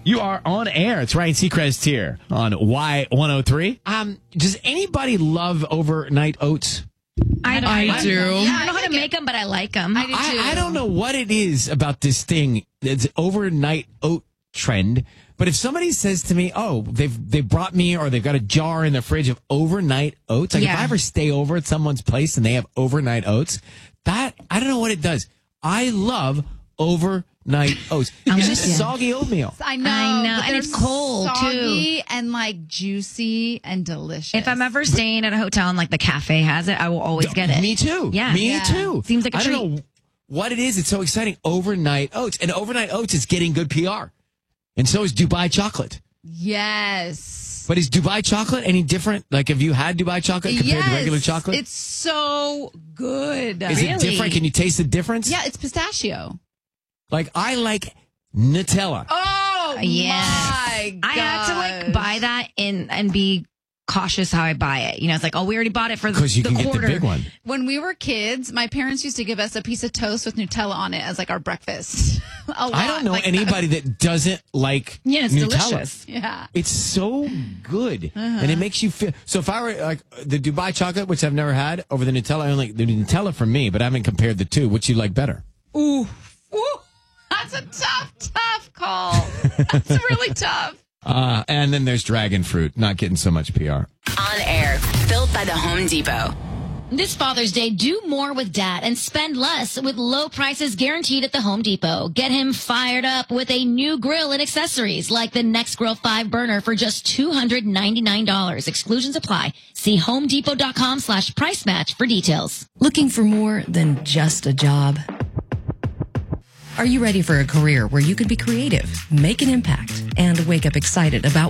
You are on air. It's Ryan Seacrest here on Y103. Does anybody love overnight oats? I do. Yeah, I don't know how to make them, but I like them. I do too. I don't know what it is about this thing. It's overnight oat trend. But if somebody says to me, "Oh, they've brought me or they've got a jar in the fridge of overnight oats," like if I ever stay over at someone's place and they have overnight oats, that I don't know what it does. I love overnight oats. It's just soggy oatmeal. I know. And it's cold, soggy too. and like juicy and delicious. If I'm ever staying at a hotel and like the cafe has it, I will always get it. Me too. Yeah. Me too. Seems like a treat. I don't know what it is. It's so exciting. Overnight oats. And overnight oats is getting good PR. And so is Dubai chocolate. Yes. But is Dubai chocolate any different? Like, have you had Dubai chocolate compared to regular chocolate? It's so good. Is it different? Can you taste the difference? Yeah, it's pistachio. Like, I like Nutella. Oh, yes. my God. I had to like buy that and be cautious how I buy it. You know, it's like, oh, we already bought it for the Because you can quarter. get the big one. When we were kids, my parents used to give us a piece of toast with Nutella on it as like our breakfast. A lot. I don't know Like, anybody that doesn't like Yeah, it's Nutella. delicious. Yeah. It's so good. And it makes you feel. So if I were like the Dubai chocolate, which I've never had, over the Nutella, I only like the Nutella for me, but I haven't compared the two. Which you like better? Ooh. That's a tough call. That's really tough. And then there's dragon fruit, not getting so much PR. On air, built by the Home Depot. This Father's Day, do more with Dad and spend less with low prices guaranteed at the Home Depot. Get him fired up with a new grill and accessories like the NextGrill 5 burner for just $299. Exclusions apply. See homedepot.com/price match for details. Looking for more than just a job? Are you ready for a career where you can be creative, make an impact, and wake up excited about